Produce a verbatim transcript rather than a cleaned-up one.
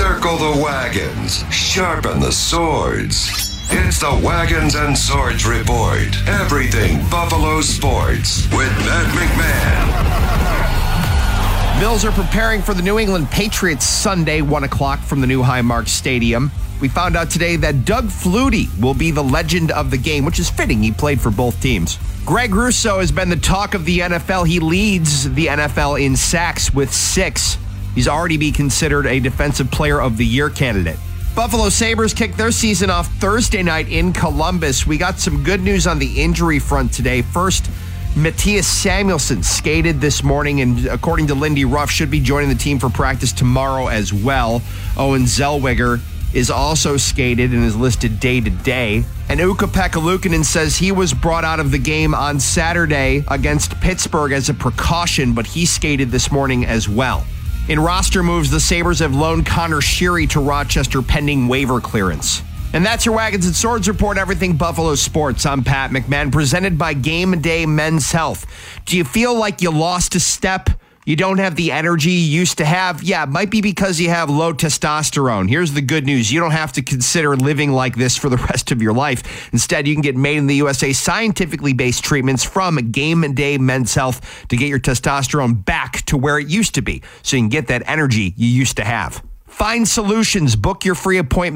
Circle the wagons, sharpen the swords. It's the Wagons and Swords Report. Everything Buffalo sports with Matt McMahon. Bills are preparing for the New England Patriots Sunday, one o'clock from the new Highmark Stadium. We found out today that Doug Flutie will be the legend of the game, which is fitting. He played for both teams. Greg Rousseau has been the talk of the N F L. He leads the N F L in sacks with six. He's already be considered a Defensive Player of the Year candidate. Buffalo Sabres kick their season off Thursday night in Columbus. We got some good news on the injury front today. First, Matthias Samuelsson skated this morning, and according to Lindy Ruff, should be joining the team for practice tomorrow as well. Owen Zellweger is also skated and is listed day-to-day. And Ukko-Pekka Luukkonen says he was brought out of the game on Saturday against Pittsburgh as a precaution, but he skated this morning as well. In roster moves, the Sabres have loaned Connor Sheary to Rochester pending waiver clearance. And that's your Wagons and Swords Report, everything Buffalo sports. I'm Pat McMahon, presented by Game Day Men's Health. Do you feel like you lost a step? You don't have the energy you used to have? Yeah, it might be because you have low testosterone. Here's the good news. You don't have to consider living like this for the rest of your life. Instead, you can get made in the U S A scientifically based treatments from Game Day Men's Health to get your testosterone back to where it used to be, so you can get that energy you used to have. Find solutions. Book your free appointment